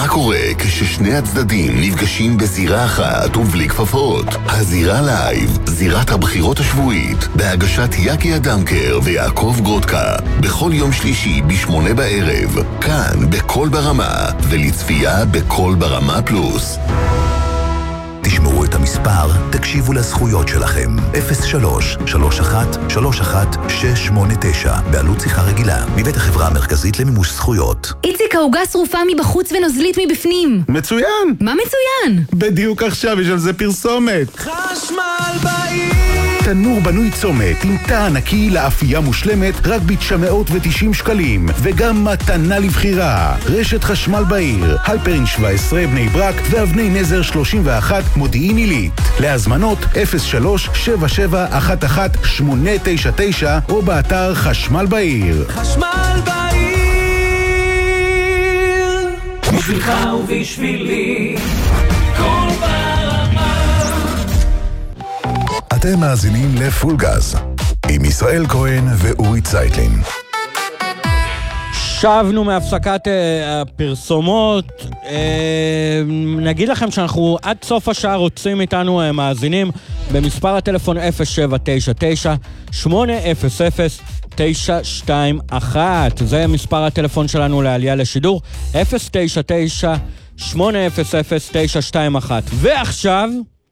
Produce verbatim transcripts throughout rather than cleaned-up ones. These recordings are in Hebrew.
מה קורה כששני הצדדים נפגשים בזירה אחת ובלי כפפות? הזירה לייב, זירת הבחירות השבועית, בהגשת יקי אדמקר ויעקב גרודקה, בכל יום שלישי בשמונה בערב, כאן בכל ברמה, ולצפייה בכל ברמה פלוס. תשמעו את המספר, תקשיבו לזכויות שלכם. אפס שלוש שלוש אחת שלוש אחת שש שמונה תשע, בעלות שיחה רגילה, מבית החברה המרכזית למימוש זכויות. איציק, העוגה שרופה מבחוץ ונוזלית מבפנים. מצוין! מה מצוין? בדיוק עכשיו יש על זה פרסומת. חשמל בעיר! תנור בנוי צומת עם תא ענקי לאפייה מושלמת רק ב-תשע מאות ותשעים שקלים, וגם מתנה לבחירה. רשת חשמל בעיר, הלפרין שבע עשרה בני ברק ואבני נזר שלושים ואחת מודיעין עילית. להזמנות אפס שלוש שבע שבע אחת אחת שמונה תשע תשע או באתר חשמל בעיר. חשמל בעיר, בשבילך ובשבילי, כל ברמה. אתם מאזינים לפול גז עם ישראל כהן ואורי צייטלין. שבנו מהפסקת הפרסומות. נגיד לכם שאנחנו עד סוף השעה רוצים איתנו מאזינים במספר הטלפון אפס שבע תשע תשע שמונה אפס אפס תשע שתיים אחת. זה מספר הטלפון שלנו לעלייה לשידור, אפס תשע תשע שמונה אפס אפס תשע שתיים אחת. ועכשיו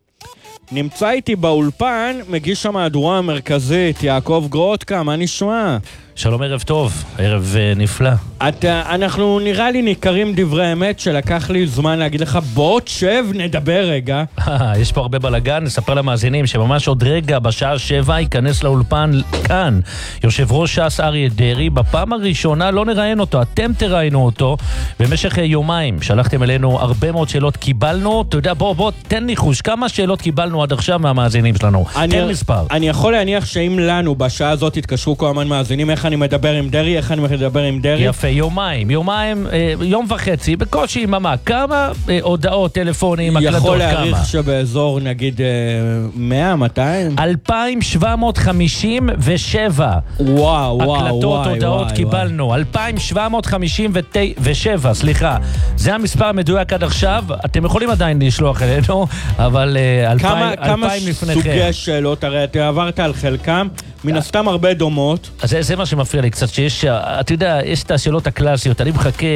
נמצא איתי באולפן מגיש המהדורה המרכזית יעקב גרודקה. מה נשמע? שלום, ערב טוב, ערב נפלא. אתה, אנחנו נראה לי ניכרים דברי אמת שלקח לי זמן להגיד לך בוא תשב נדבר רגע. יש פה הרבה בלגן, נספר למאזינים שממש עוד רגע בשעה שבע ייכנס לאולפן כאן יושב ראש ש"ס אריה דרעי. בפעם הראשונה לא נראיין אותו, אתם תראיינו אותו במשך יומיים. שלחתם אלינו הרבה מאוד שאלות, קיבלנו, אתה יודע, בוא בוא תן ניחוש כמה שאלות קיבלנו עד עכשיו מהמאזינים שלנו. אני, תן מספר. אני יכול להניח שאם לנו בשעה הזאת התקשרו כל הזמן מאזינים איך אני מדבר עם דרי, איך אני מדבר עם דרי. יפה, יומיים, יומיים, אה, יום וחצי, בקושי יממה. כמה אה, הודעות, טלפונים, הקלטות, כמה? יכול להעריך שבאזור נגיד אה, מאה, מאתיים? אלפיים שבע מאות חמישים ושבע. וואו, וואו, הקלטות, וואי, הודעות וואי, קיבלנו. וואי. אלפיים שבע מאות חמישים ושבע, סליחה. זה המספר המדויק עד עכשיו. אתם יכולים עדיין לשלוח אלינו, אבל אה, אלפיים, אלפיים לפניכם. כמה סוגי שאלות, הרי אתה עברת על חלקם, מן הסתם הרבה דומות. אז זה, זה מה שמפריע לי קצת, שיש, אתה יודע, יש את השאלות הקלאסיות, אני מחכה,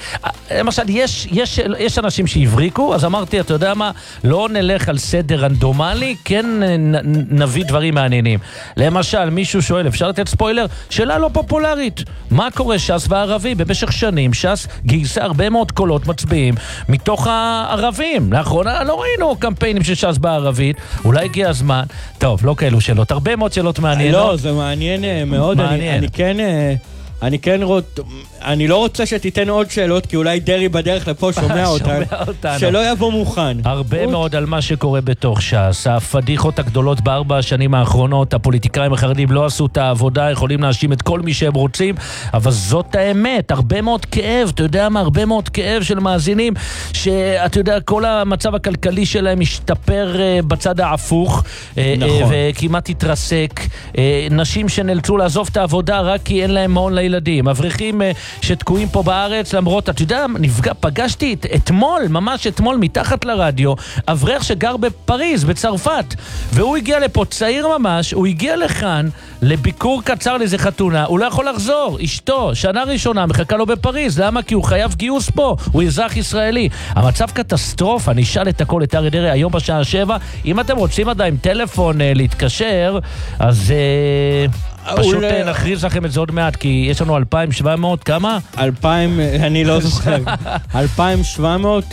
למשל, יש, יש, יש אנשים שהבריקו, אז אמרתי, אתה יודע מה, לא נלך על סדר רנדומלי, כן נ, נביא דברים מעניינים. למשל, מישהו שואל, אפשר לתת ספוילר? שאלה לא פופולרית. מה קורה ש"ס והערבי? במשך שנים ש"ס גייסה הרבה מאוד קולות מצביעים מתוך הערבים. לאחרונה לא ראינו קמפיינים של ש"ס בערבית, אולי הגיע הזמן. טוב, לא כאלו שאלות, הרבה מאוד שאלות מעניינות. לא, זה מעניין מאוד. אני, אני כן, אני כן רוצ... אני לא רוצה שתיתן עוד שאלות, כי אולי דרי בדרך לפה שומע אותנו. שלא יבוא מוכן. הרבה מאוד על מה שקורה בתוך ש"ס. הפדיחות הגדולות בארבע השנים האחרונות, הפוליטיקאים החרדים לא עשו את העבודה, יכולים להאשים את כל מי שהם רוצים, אבל זאת האמת. הרבה מאוד כאב, אתה יודע מה? הרבה מאוד כאב של מאזינים, שאתה יודע, כל המצב הכלכלי שלהם השתפר בצד ההפוך, נכון. וכמעט התרסק. נשים שנאלצו לעזוב את העבודה רק כי אין להם מעון לילדים. אברכים שתקועים פה בארץ, למרות, אתה יודע, נפגע, פגשתי את, אתמול, ממש אתמול, מתחת לרדיו, אברך שגר בפריז, בצרפת, והוא הגיע לפה, צעיר ממש, הוא הגיע לכאן, לביקור קצר לאיזה חתונה, הוא לא יכול לחזור, אשתו, שנה ראשונה, מחכה לו בפריז, למה? כי הוא חייב גיוס פה, הוא אזרח ישראלי. המצב קטסטרופה, אני אשאל את הכל, את אריה דרעי, היום בשעה שבע, אם אתם רוצים עדיין טלפון אה, להתקשר, אז... אה, פשוט נכריז לכם את זה עוד מעט, כי יש לנו אלפיים שבע מאות, כמה? אלפיים, אני לא זוכר. אלפיים שבע מאות...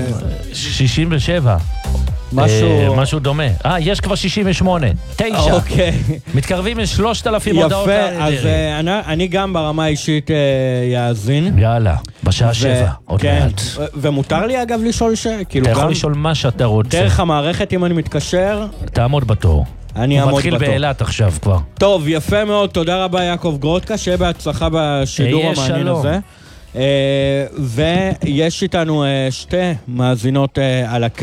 שישים ושבע. משהו... משהו דומה. אה, יש כבר שישים ושמונה. תשע. אוקיי. מתקרבים לשלושת אלפים הודעות. יפה, אז אני גם ברמה האישית יאזין. יאללה, בשעה שבע, עוד מעט. ומותר לי אגב לשאול ש... אתה יכול לשאול מה שאתה רוצה. דרך המערכת, אם אני מתקשר... תעמוד בתור. אני הוא מתחיל באילת עכשיו כבר. טוב, יפה מאוד, תודה רבה יעקב גרודקה, שיהיה בהצלחה בשידור המעניין הזה. ויש איתנו שתי מאזינות על הקו.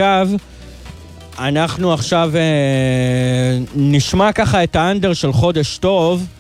אנחנו עכשיו נשמע ככה את האנדר של חודש טוב.